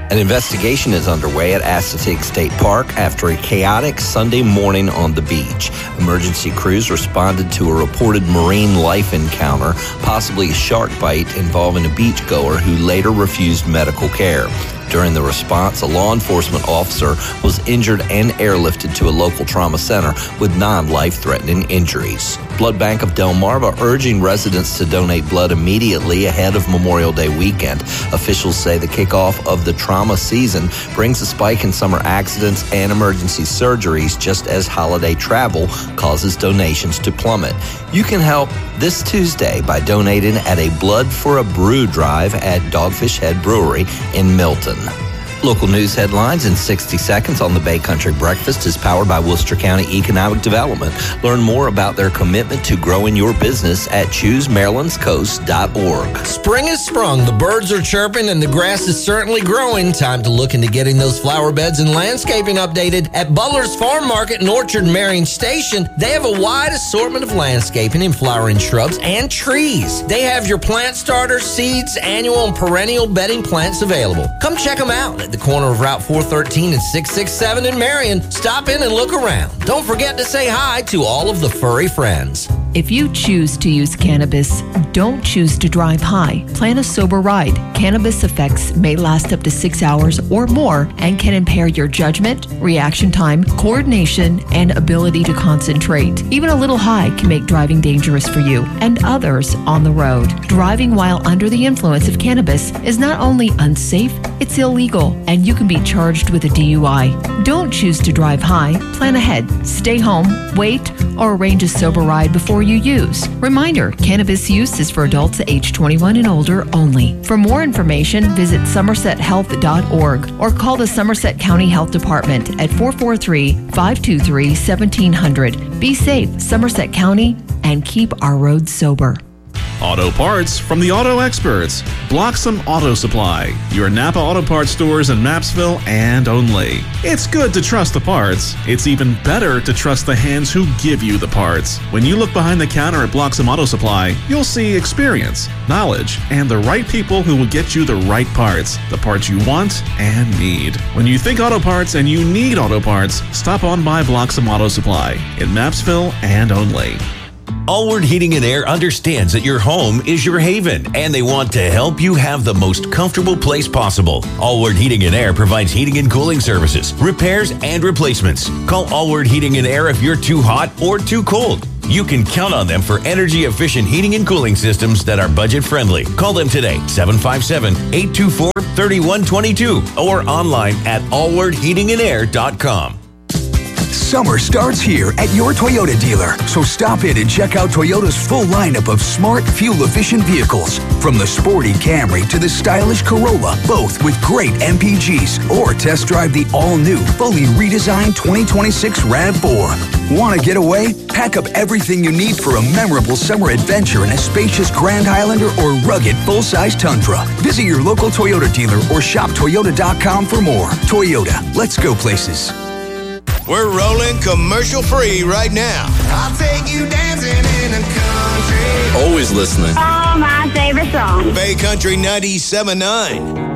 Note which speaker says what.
Speaker 1: An investigation is underway at Assateague State Park after a chaotic Sunday morning on the beach. Emergency crews responded to a reported marine life encounter, possibly a shark bite involving a beachgoer who later refused medical care. During the response, a law enforcement officer was injured and airlifted to a local trauma center with non-life-threatening injuries. Blood Bank of Delmarva urging residents to donate blood immediately ahead of Memorial Day weekend. Officials say the kickoff of the trauma season brings a spike in summer accidents and emergency surgeries, just as holiday travel causes donations to plummet. You can help this Tuesday by donating at a Blood for a Brew drive at Dogfish Head Brewery in Milton. Local news headlines in 60 seconds on the Bay Country Breakfast is powered by Worcester County Economic Development. Learn more about their commitment to growing your business at ChooseMarylandsCoast.org.
Speaker 2: Spring has sprung, the birds are chirping, and the grass is certainly growing. Time to look into getting those flower beds and landscaping updated. At Butler's Farm Market in Orchard Marion Station, they have a wide assortment of landscaping and flowering shrubs and trees. They have your plant starters, seeds, annual and perennial bedding plants available. Come check them out at the corner of Route 413 and 667 in Marion. Stop in and look around. Don't forget to say hi to all of the furry friends.
Speaker 3: If you choose to use cannabis, don't choose to drive high. Plan a sober ride. Cannabis effects may last up to 6 hours or more and can impair your judgment, reaction time, coordination, and ability to concentrate. Even a little high can make driving dangerous for you and others on the road. Driving while under the influence of cannabis is not only unsafe, it's illegal, and you can be charged with a DUI. Don't choose to drive high. Plan ahead. Stay home, wait, or arrange a sober ride before you use. Reminder, cannabis use is for adults age 21 and older only. For more information, visit somersethealth.org or call the Somerset County Health Department at 443-523-1700. Be safe, Somerset County, and keep our roads sober.
Speaker 4: Auto parts from the auto experts. Bloxham Auto Supply, your Napa Auto Parts stores in Mapsville and only. It's good to trust the parts. It's even better to trust the hands who give you the parts. When you look behind the counter at Bloxham Auto Supply, you'll see experience, knowledge, and the right people who will get you the right parts, the parts you want and need. When you think auto parts and you need auto parts, stop on by Bloxham Auto Supply in Mapsville and only.
Speaker 5: Allward Heating and Air understands that your home is your haven, and they want to help you have the most comfortable place possible. Allward Heating and Air provides heating and cooling services, repairs, and replacements. Call Allward Heating and Air if you're too hot or too cold. You can count on them for energy-efficient heating and cooling systems that are budget-friendly. Call them today, 757-824-3122, or online at allwardheatingandair.com.
Speaker 6: Summer starts here at your Toyota dealer, so stop in and check out Toyota's full lineup of smart, fuel-efficient vehicles. From the sporty Camry to the stylish Corolla, both with great MPGs. Or test drive the all-new, fully redesigned 2026 RAV4. Want to get away? Pack up everything you need for a memorable summer adventure in a spacious Grand Highlander or rugged full-size Tundra. Visit your local Toyota dealer or shop Toyota.com for more. Toyota, let's go places.
Speaker 7: We're rolling commercial-free right now. I'll take you dancing in the country.
Speaker 1: Always listening.
Speaker 8: Oh, my favorite song.
Speaker 7: Bay Country 97.9.